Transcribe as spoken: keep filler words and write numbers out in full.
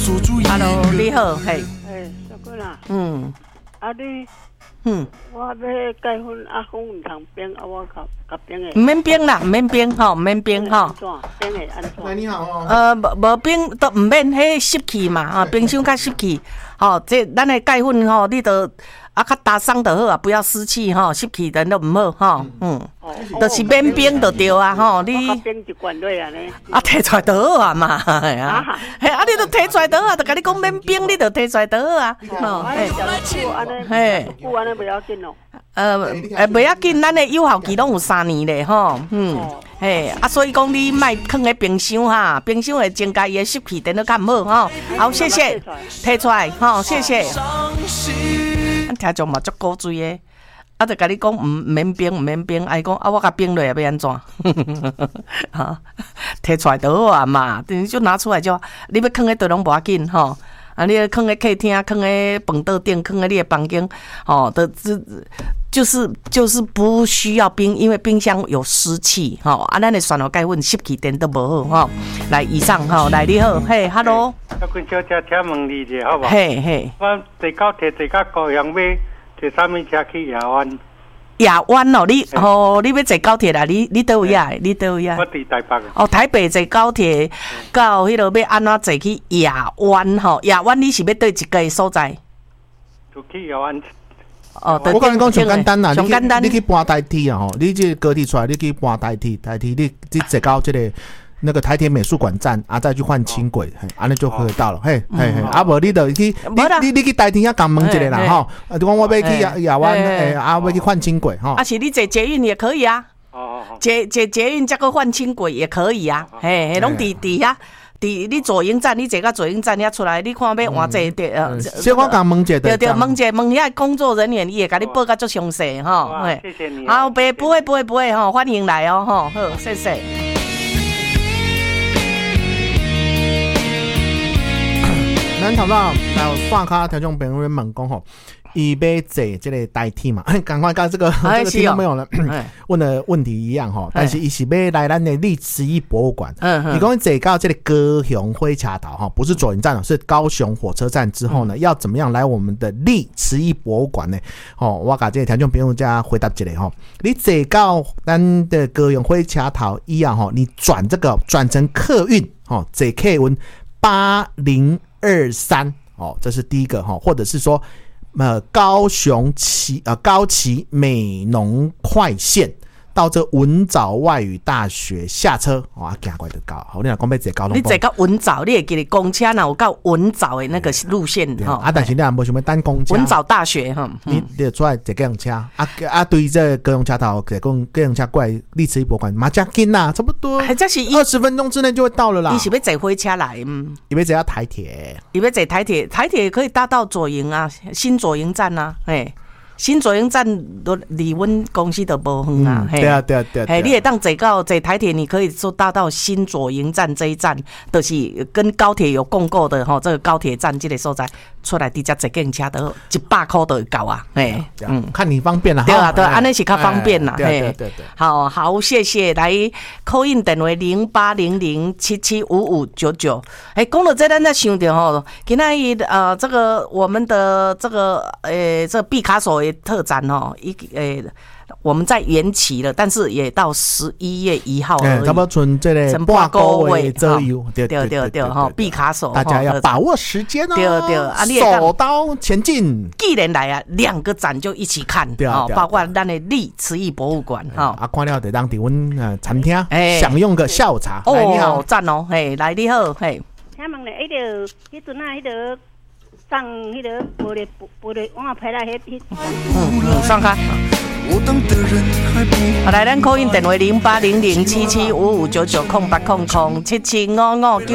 Hello， 你好，嘿。 哎，小哥啦。 嗯。 啊你。 嗯。 我要结婚啊，讲唔通冰啊，我甲甲冰的。 唔免冰啦，唔免冰吼，唔免冰吼。 冰的安怎？ 喂，你好哦。 呃，无无冰都唔免，迄湿气嘛，哈，冰箱较湿气。吼，这咱的盖粉吼，你都啊较打伤就好啊，不要湿气吼，湿气人都唔好吼，嗯。就是免冰就对啊，吼，你冰一罐落啊呢， 啊摕出来就好啊嘛，系啊，嘿啊，你都摕出来就好啊，就甲你讲免冰，你就摕出来就好啊，吼，嘿， 嘿，久安尼不要紧哦。 呃，诶，袂要紧，咱的有效期拢有三年咧，吼，嗯，嘿，啊，所以讲你莫放喺冰箱哈，冰箱会增加伊的湿气，等到较唔好吼。好，谢谢，摕出来，吼，谢谢。咱听众嘛足古锥的。啊，就甲你讲，唔免冰，唔免冰，啊，伊讲啊，我甲冰落要安怎？哈，摕出来就好啊嘛，你就拿出来就好，你要放喺倒拢无要紧吼。啊，你放喺客厅，放喺饭桌顶，放喺你的房间，哦，的这就是就是不需要冰，因为冰箱有湿气，吼、哦。啊，咱的蒜头盖粉湿气点都无好，吼、哦。来，以上，吼、哦，来你好，嘿 ，hello。 小君小姐，请问你者好无？ 嘿嘿。 我坐高铁坐到高雄，要坐啥物车去亚湾？ 亚湾哦，你哦，你要坐高铁啦？你你倒有呀？你倒有呀？ 我伫台北。 哦，台北坐高铁到迄落要安怎坐去亚湾吼？亚湾你是要对一个所在？ 就去亚湾。 哦，我跟你讲上简单啦， 上简单， 你去搬台铁啊吼，你这高铁出来，你去搬台铁，台铁你你坐到这个。那个台铁美术馆站啊，再去换轻轨，嘿，安尼就可以到了，嘿，嘿嘿，啊无你就去，你你你去台铁遐讲问一个啦，吼，啊，就讲我要去亚亚湾，诶，啊，要去换轻轨，吼， 啊，是你坐捷运也可以啊，哦，捷捷捷运再个换轻轨也可以啊，嘿，嘿，拢伫伫遐，伫你左营站，你坐到左营站遐出来，你看要换坐对，呃， 小我讲问一个， 对对，问一个，问遐工作人员，伊会甲你报甲足详细，吼， 嘿，谢谢你， 好，不不会不会不会，吼，欢迎来哦，吼，好，谢谢。 咱头到来线卡听众朋友问讲吼，伊要坐这个台铁嘛？赶快跟这个这个听众朋友呢问的问题一样吼，但是伊是要来咱的历史艺博物馆。嗯，你讲坐到这个高雄火车头哈，不是左营站，是高雄火车站之后呢，要怎么样来我们的历史艺博物馆呢？哦，我甲这个听众朋友家回答一下吼，你坐到咱的高雄火车头一样吼，你转这个转成客运哦，坐客运八零。二三哦，这是第一个哈，或者是说，呃，高雄旗呃高崎美浓快线到这文藻外语大学下车，哇，行过就到。好，你若讲要坐高雄， 你坐到文藻，你会记得公车哪有到文藻的那个路线哈？ 啊，但是你也无想要等公车。 文藻大学哈， 你你就出来坐计程车，啊啊，对这高雄车头坐公计程车过来历史博物馆，嘛真紧啦，差不多，还这是二十分钟之内就会到了啦。 你是要坐火车来？嗯， 你要坐到台铁， 你要坐台铁，台铁可以搭到左营啊，新左营站啊，嘿。新左营站都离阮公司都无远啊， 对啊对啊对啊， 嘿，你会当坐到坐台铁，你可以说搭到新左营站这一站，就是跟高铁有共构的吼，这个高铁站这个所在出来直接坐计程车都一百块都到啊，嘿， 嗯，看你方便啦， 对啊对，安尼是较方便啦， 对对对对， 好好谢谢，来 call in 电话零八零零七七五五九九，哎，讲到这咱才想到吼，今仔日呃这个我们的这个呃这个毕卡索。特展哦，一诶、欸，我们在延期了，但是也到十一月一号而已。 差不多存这个半个月左右， 对对对对哈，毕卡索， 大家要把握时间哦。 对对，啊， 手刀前进。 既然来啊，两个展就一起看，对啊，包括咱的历慈义博物馆哈。 啊，看了得当伫阮呃餐厅享用个下午茶。 哦，你好，赞哦，嘿，来你好，嘿。 请问咧，迄个迄阵啊，迄个。上迄个玻璃玻璃碗拍来迄迄， 嗯，上开。好，来咱 call in 电话零八零零七七五五九九空八空空七七五五九